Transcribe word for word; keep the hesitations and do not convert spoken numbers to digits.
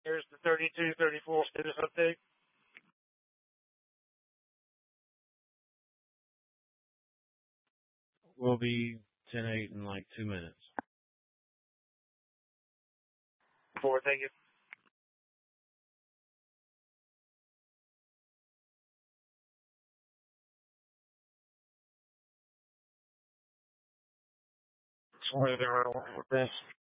Here's the thirty-two thirty-four status update. We'll be ten eight in like two minutes. Four, thank you. Sorry, there with this.